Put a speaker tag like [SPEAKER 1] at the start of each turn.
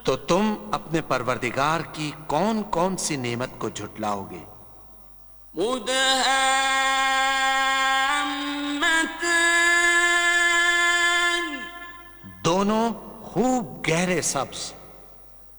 [SPEAKER 1] तो तुम अपने परवरदिगार की कौन कौन सी नेमत को झुटलाओगे?
[SPEAKER 2] मुदहम्मतान,
[SPEAKER 1] दोनों खूब गहरे सब्ज।